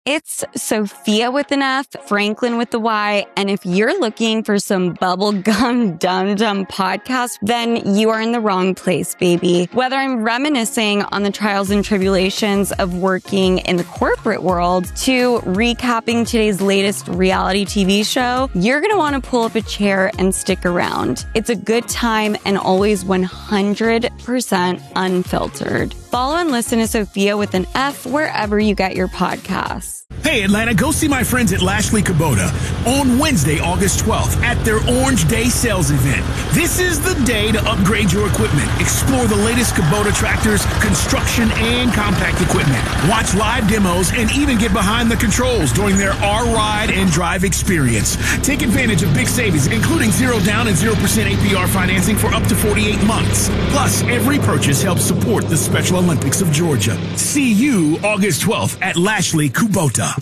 It's Sophia with an F, Franklin with the Y, and if you're looking for some bubblegum dum-dum podcast, then you are in the wrong place, baby. Whether I'm reminiscing on the trials and tribulations of working in the corporate world to recapping today's latest reality TV show, you're going to want to pull up a chair and stick around. It's a good time and always 100% unfiltered. Follow and listen to Sophia with an F wherever you get your podcasts. Hey, Atlanta, go see my friends at Lashley Kubota on Wednesday, August 12th at their Orange Day sales event. This is the day to upgrade your equipment, explore the latest Kubota tractors, construction, and compact equipment. Watch live demos and even get behind the controls during their R-Ride and Drive experience. Take advantage of big savings, including 0 down and 0% APR financing for up to 48 months. Plus, every purchase helps support the Special Olympics of Georgia. See you August 12th at Lashley Kubota.